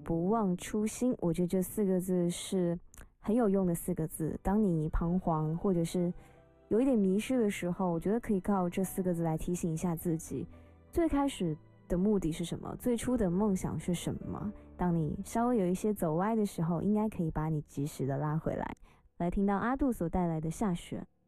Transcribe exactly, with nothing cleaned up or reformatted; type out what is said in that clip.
不忘初心，我觉得这四个字是很有用的四个字。当你彷徨或者是有一点迷失的时候，我觉得可以靠这四个字来提醒一下自己，最开始的目的是什么，最初的梦想是什么。当你稍微有一些走歪的时候，应该可以把你及时的拉回来。来听到阿杜所带来的下雪。